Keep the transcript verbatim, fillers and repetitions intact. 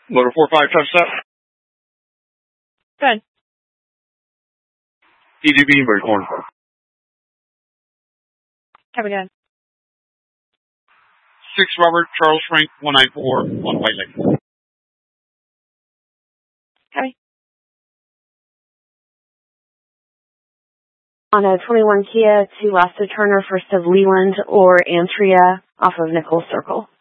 Motor four five, touch step. Good. E G B, very corner. Copy, good. six Robert, Charles Frank, one nine four, on White Lake. Copy. On a twenty-one Kia to Lassa Turner, first of Leland or Antria off of Nichols Circle.